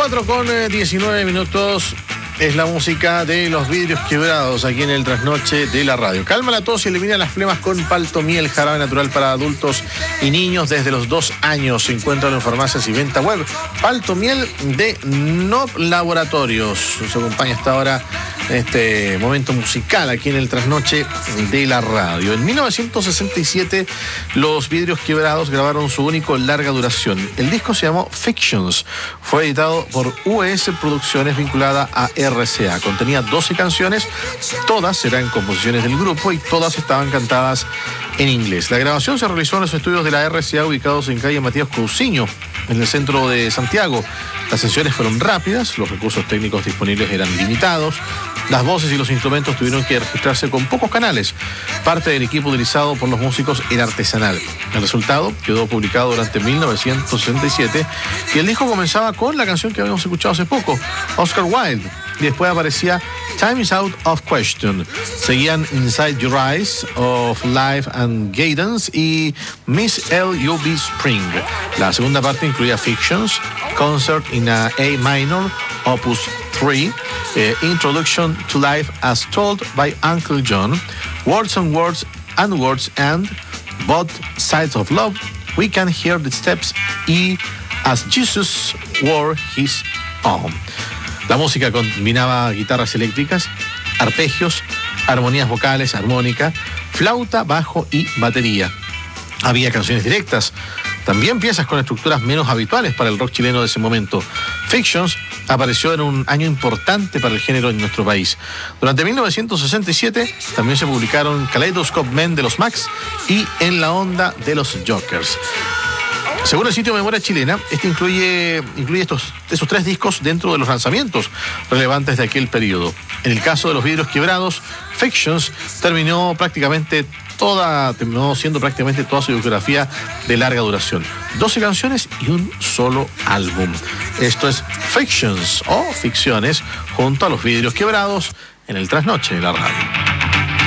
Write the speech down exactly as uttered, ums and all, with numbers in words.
cuatro con diecinueve minutos. Es la música de Los Vidrios Quebrados aquí en el Trasnoche de la radio. Calma la tos y elimina las flemas con Paltomiel, jarabe natural para adultos y niños desde los dos años. Se encuentra en farmacias y venta web. Paltomiel de Nob Laboratorios. Nos acompaña hasta ahora en este momento musical aquí en el Trasnoche de la radio. En mil novecientos sesenta y siete, Los Vidrios Quebrados grabaron su único larga duración. El disco se llamó Fictions. Fue editado por U S Producciones vinculada a R C A. Contenía doce canciones, todas eran composiciones del grupo y todas estaban cantadas en inglés. La grabación se realizó en los estudios de la R C A ubicados en calle Matías Cousiño, en el centro de Santiago. Las sesiones fueron rápidas, los recursos técnicos disponibles eran limitados, las voces y los instrumentos tuvieron que registrarse con pocos canales. Parte del equipo utilizado por los músicos era artesanal. El resultado quedó publicado durante mil novecientos sesenta y siete y el disco comenzaba con la canción que habíamos escuchado hace poco, Oscar Wilde, y después aparecía Time is Out of Question. Seguían Inside Your Eyes, Of Life and Guidance y Miss L U B Spring. La segunda parte incluía Fictions, Concert in a A minor, Opus tres, eh, Introduction to Life as Told by Uncle John, Words on Words and Words and Both Sides of Love, We Can Hear the Steps y As Jesus Wore His Own. La música combinaba guitarras eléctricas, arpegios, armonías vocales, armónica, flauta, bajo y batería. Había canciones directas, también piezas con estructuras menos habituales para el rock chileno de ese momento. Fictions apareció en un año importante para el género en nuestro país. Durante mil novecientos sesenta y siete también se publicaron Kaleidoscope Men de los Max y En la Onda de los Jokers. Según el sitio Memoria Chilena, este incluye, incluye estos, esos tres discos dentro de los lanzamientos relevantes de aquel periodo. En el caso de Los Vidrios Quebrados, Fictions terminó prácticamente toda, terminó siendo prácticamente toda su discografía de larga duración. doce canciones y un solo álbum. Esto es Fictions o Ficciones junto a Los Vidrios Quebrados en el Trasnoche de la radio.